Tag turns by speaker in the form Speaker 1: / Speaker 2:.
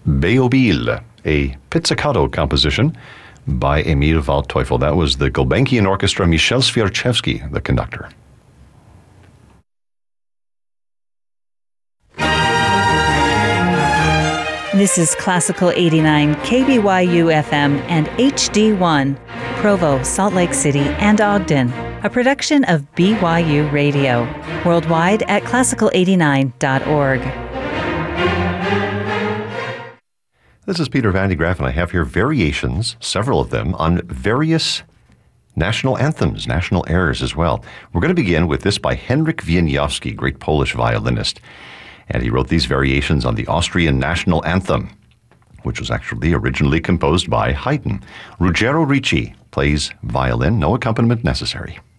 Speaker 1: Beobil, a pizzicato composition by Emil Waldteufel. That was the Gulbenkian Orchestra, Michel Svierchevsky, the conductor.
Speaker 2: This is Classical 89, KBYU FM and HD1, Provo, Salt Lake City, and Ogden, a production of BYU Radio, worldwide at classical89.org.
Speaker 1: This is Peter Van de Graaff, and I have here variations, several of them, on various national anthems, national airs as well. We're going to begin with this by Henryk Wieniawski, great Polish violinist. And he wrote these variations on the Austrian national anthem, which was actually originally composed by Haydn. Ruggero Ricci plays violin, no accompaniment necessary.